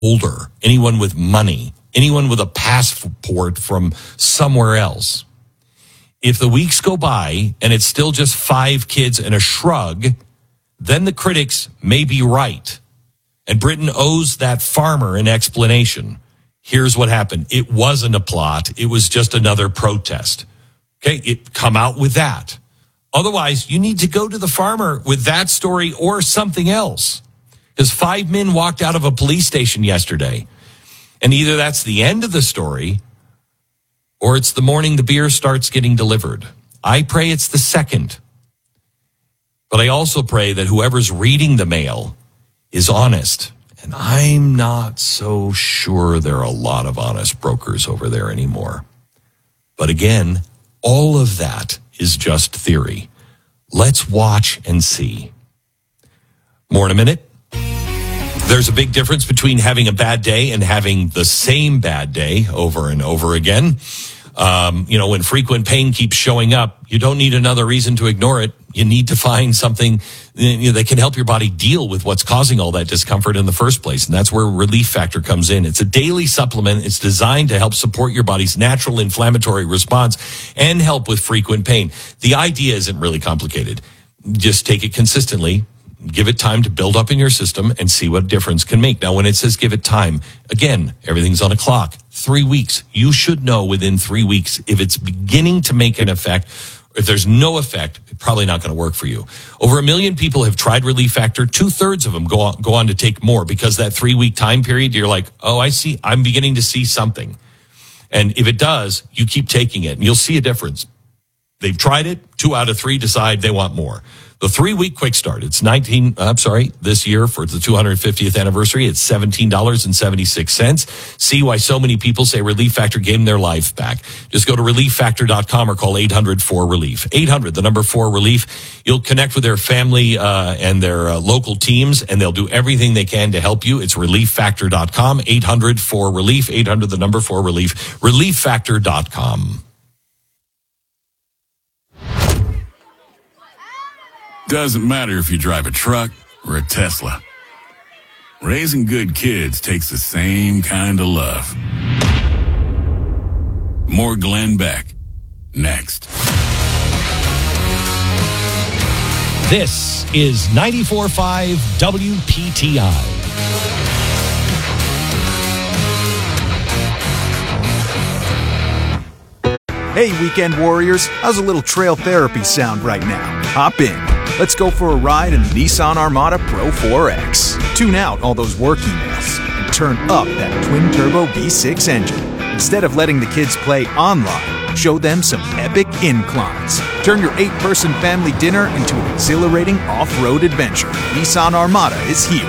older, anyone with money, anyone with a passport from somewhere else. If the weeks go by and it's still just 5 kids and a shrug, then the critics may be right. And Britain owes that farmer an explanation. Here's what happened. It wasn't a plot. It was just another protest. Okay, come out with that. Otherwise, you need to go to the farmer with that story or something else. Because 5 men walked out of a police station yesterday. And either that's the end of the story or it's the morning the beer starts getting delivered. I pray it's the second. But I also pray that whoever's reading the mail is honest. And I'm not so sure there are a lot of honest brokers over there anymore. But again, all of that is just theory. Let's watch and see. More in a minute. There's a big difference between having a bad day and having the same bad day over and over again. When frequent pain keeps showing up, you don't need another reason to ignore it. You need to find something that can help your body deal with what's causing all that discomfort in the first place. And that's where Relief Factor comes in. It's a daily supplement. It's designed to help support your body's natural inflammatory response and help with frequent pain. The idea isn't really complicated. Just take it consistently. Give it time to build up in your system and see what difference can make. Now, when it says give it time, again, everything's on a clock. 3 weeks. You should know within 3 weeks if it's beginning to make an effect. If there's no effect, it's probably not going to work for you. Over 1 million people have tried Relief Factor. 2/3 of them go on to take more because that 3-week time period, you're like, oh, I see. I'm beginning to see something. And if it does, you keep taking it and you'll see a difference. They've tried it. 2 out of 3 decide they want more. The 3-week quick start, it's this year for the 250th anniversary, it's $17.76. See why so many people say Relief Factor gave them their life back. Just go to ReliefFactor.com or call 800-4RELIEF. 800, the number 4RELIEF. You'll connect with their family and their local teams, and they'll do everything they can to help you. It's ReliefFactor.com, 800-4RELIEF, 800, the number 4RELIEF, ReliefFactor.com. Doesn't matter if you drive a truck or a Tesla. Raising good kids takes the same kind of love. More Glenn Beck, next. This is 94.5 WPTI. Hey, weekend warriors, how's a little trail therapy sound right now? Hop in. Let's go for a ride in the Nissan Armada Pro 4X. Tune out all those work emails and turn up that twin-turbo V6 engine. Instead of letting the kids play online, show them some epic inclines. Turn your 8-person family dinner into an exhilarating off-road adventure. Nissan Armada is here.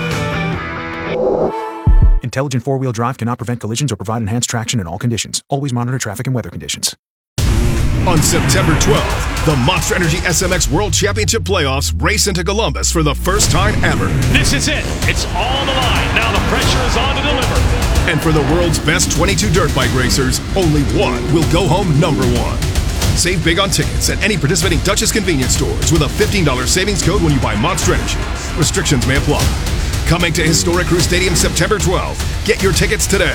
Intelligent four-wheel drive cannot prevent collisions or provide enhanced traction in all conditions. Always monitor traffic and weather conditions. On September 12th, the Monster Energy SMX World Championship Playoffs race into Columbus for the first time ever. This is it. It's all the line. Now the pressure is on to deliver. And for the world's best 22 dirt bike racers, only one will go home number one. Save big on tickets at any participating Duchess convenience stores with a $15 savings code when you buy Monster Energy. Restrictions may apply. Coming to Historic Crew Stadium September 12th. Get your tickets today.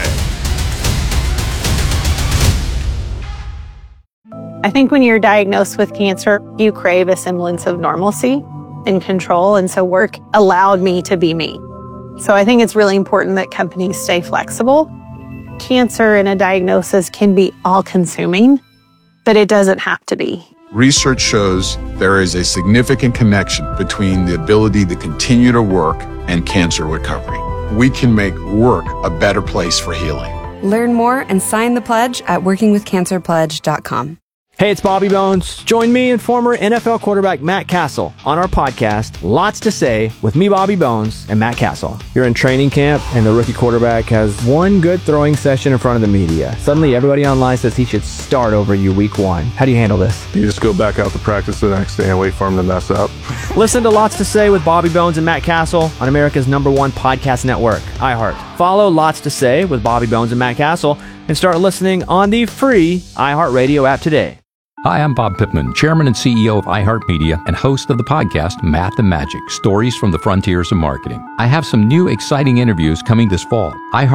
I think when you're diagnosed with cancer, you crave a semblance of normalcy and control, and so work allowed me to be me. So I think it's really important that companies stay flexible. Cancer and a diagnosis can be all-consuming, but it doesn't have to be. Research shows there is a significant connection between the ability to continue to work and cancer recovery. We can make work a better place for healing. Learn more and sign the pledge at workingwithcancerpledge.com. Hey, it's Bobby Bones. Join me and former NFL quarterback Matt Castle on our podcast, Lots to Say, with me, Bobby Bones, and Matt Castle. You're in training camp, and the rookie quarterback has one good throwing session in front of the media. Suddenly, everybody online says he should start over you week 1. How do you handle this? You just go back out to practice the next day and wait for him to mess up. Listen to Lots to Say with Bobby Bones and Matt Castle on America's #1 podcast network, iHeart. Follow Lots to Say with Bobby Bones and Matt Castle and start listening on the free iHeartRadio app today. Hi, I'm Bob Pittman, Chairman and CEO of iHeartMedia and host of the podcast Math and Magic, Stories from the Frontiers of Marketing. I have some new exciting interviews coming this fall.